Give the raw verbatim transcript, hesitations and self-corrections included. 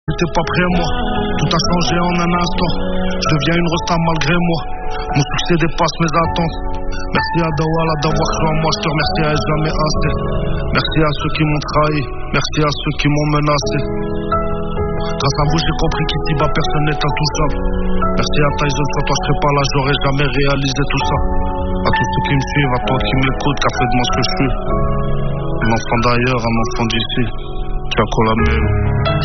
T'étais pas prêt moi, tout a changé en un instant. Je deviens une rosta malgré moi. Mon succès dépasse mes attentes. Merci à Dawala d'avoir cru en moi, je te remercie à jamais assez. Merci à ceux qui m'ont trahi, merci à ceux qui m'ont menacé. Grâce à vous j'ai compris qu'ici-bas personne n'est intouchable. Merci à Tyson, sans toi je serais pas là, j'aurais jamais réalisé tout ça. À tous ceux qui me suivent, à toi qui m'écoutes, qu'a fait de moi ce que je suis. Un enfant d'ailleurs, un enfant d'ici. Ciao, la même.